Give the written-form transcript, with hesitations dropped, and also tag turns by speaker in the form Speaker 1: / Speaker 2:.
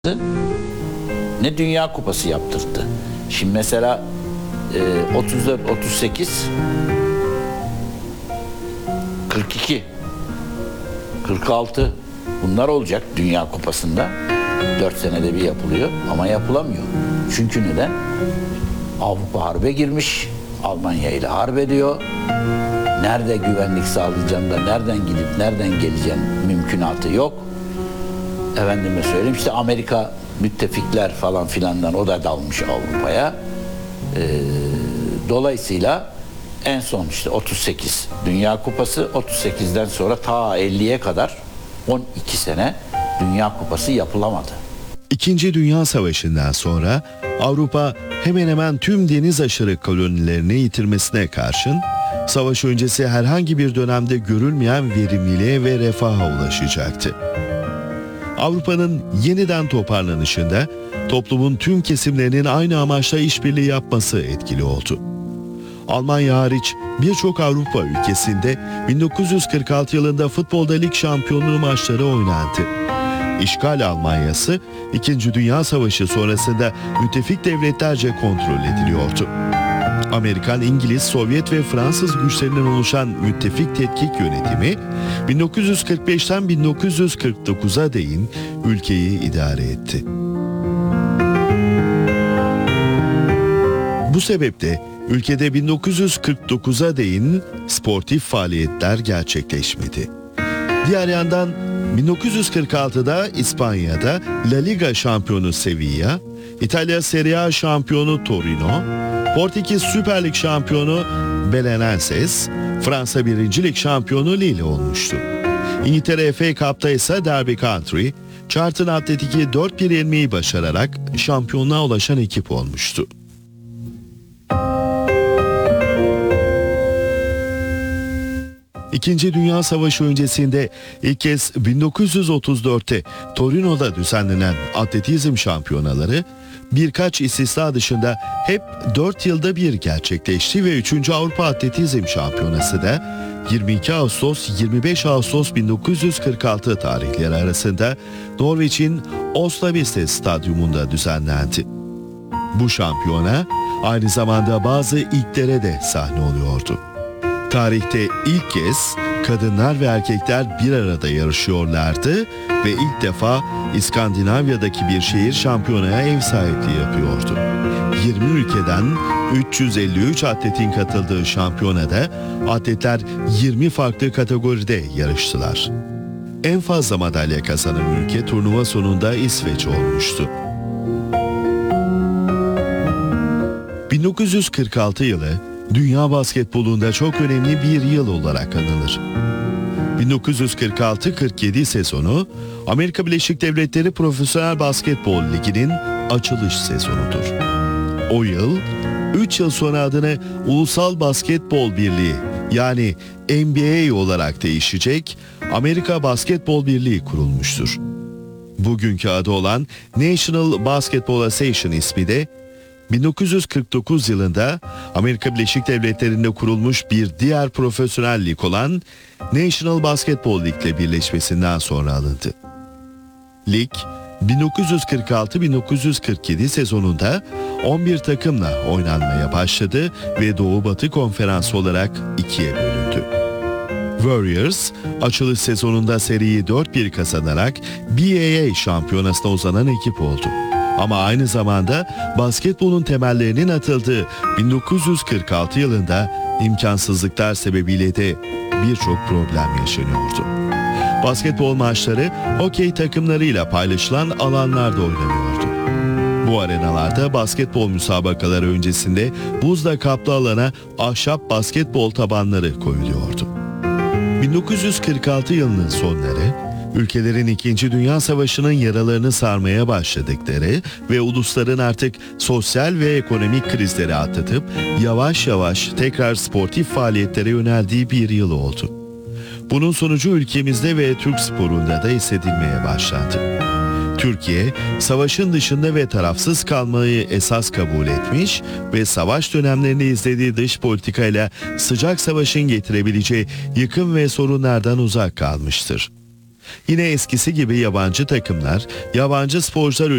Speaker 1: ne Dünya Kupası yaptırdı. Şimdi mesela 34, 38, 42, 46 bunlar olacak Dünya Kupası'nda. 4 senede bir yapılıyor ama yapılamıyor. Çünkü neden? Avrupa harbe girmiş, Almanya ile harp ediyor. Nerede güvenlik sağlayacağım da nereden gidip nereden geleceğim mümkünatı yok. Efendime söyleyeyim işte Amerika müttefikler falan filandan o da dalmış Avrupa'ya. Dolayısıyla en son işte 38 Dünya Kupası, 38'den sonra ta 50'ye kadar 12 sene Dünya Kupası yapılamadı.
Speaker 2: İkinci Dünya Savaşı'ndan sonra Avrupa hemen hemen tüm deniz aşırı kolonilerini yitirmesine karşın savaş öncesi herhangi bir dönemde görülmeyen verimliliğe ve refaha ulaşacaktı. Avrupa'nın yeniden toparlanışında toplumun tüm kesimlerinin aynı amaçla işbirliği yapması etkili oldu. Almanya hariç birçok Avrupa ülkesinde 1946 yılında futbolda lig şampiyonluğu maçları oynandı. İşgal Almanyası 2. Dünya Savaşı sonrasında müttefik devletlerce kontrol ediliyordu. Amerikan, İngiliz, Sovyet ve Fransız güçlerinden oluşan müttefik tetkik yönetimi 1945'ten 1949'a değin ülkeyi idare etti. Bu sebeple ülkede 1949'a değin sportif faaliyetler gerçekleşmedi. Diğer yandan 1946'da İspanya'da La Liga şampiyonu Sevilla, İtalya Serie A şampiyonu Torino, Portekiz Süper Lig şampiyonu Belenenses, Fransa 1. Lig şampiyonu Lille olmuştu. İngiltere FA Cup'ta ise Derby County, Charlton Athletic'i 4-1 yenmeyi başararak şampiyonluğa ulaşan ekip olmuştu. İkinci Dünya Savaşı öncesinde ilk kez 1934'te Torino'da düzenlenen atletizm şampiyonaları birkaç istisna dışında hep 4 yılda bir gerçekleşti ve 3. Avrupa Atletizm Şampiyonası da 22 Ağustos-25 Ağustos 1946 tarihleri arasında Norveç'in Oslo Viste Stadyumunda düzenlendi. Bu şampiyona aynı zamanda bazı ilklere de sahne oluyordu. Tarihte ilk kez kadınlar ve erkekler bir arada yarışıyorlardı ve ilk defa İskandinavya'daki bir şehir şampiyonaya ev sahipliği yapıyordu. 20 ülkeden 353 atletin katıldığı şampiyonada atletler 20 farklı kategoride yarıştılar. En fazla madalya kazanan ülke turnuva sonunda İsveç olmuştu. 1946 yılı dünya basketbolunda çok önemli bir yıl olarak anılır. 1946-47 sezonu Amerika Birleşik Devletleri Profesyonel Basketbol Ligi'nin açılış sezonudur. O yıl 3 yıl sonra adını Ulusal Basketbol Birliği yani NBA olarak değişecek Amerika Basketbol Birliği kurulmuştur. Bugünkü adı olan National Basketball Association ismi de 1949 yılında Amerika Birleşik Devletleri'nde kurulmuş bir diğer profesyonel lig olan National Basketball League ile birleşmesinden sonra alındı. Lig 1946-1947 sezonunda 11 takımla oynanmaya başladı ve Doğu-Batı Konferansı olarak ikiye bölündü. Warriors açılış sezonunda seriyi 4-1 kazanarak BAA şampiyonasına uzanan ekip oldu. Ama aynı zamanda basketbolun temellerinin atıldığı 1946 yılında imkansızlıklar sebebiyle de birçok problem yaşanıyordu. Basketbol maçları hokey takımlarıyla paylaşılan alanlarda oynanıyordu. Bu arenalarda basketbol müsabakaları öncesinde buzla kaplı alana ahşap basketbol tabanları koyuluyordu. 1946 yılının sonları ülkelerin 2. Dünya Savaşı'nın yaralarını sarmaya başladıkları ve ulusların artık sosyal ve ekonomik krizleri atlatıp yavaş yavaş tekrar sportif faaliyetlere yöneldiği bir yıl oldu. Bunun sonucu ülkemizde ve Türk sporunda da hissedilmeye başlandı. Türkiye, savaşın dışında ve tarafsız kalmayı esas kabul etmiş ve savaş dönemlerinde izlediği dış politikayla sıcak savaşın getirebileceği yıkım ve sorunlardan uzak kalmıştır. Yine eskisi gibi yabancı takımlar, yabancı sporcular